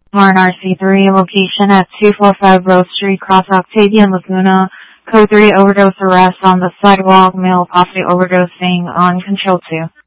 RC3, location at 245 Rose Street, Cross Octavian, Laguna. Code 3, overdose arrest on the sidewalk, male possibly overdosing on Control 2.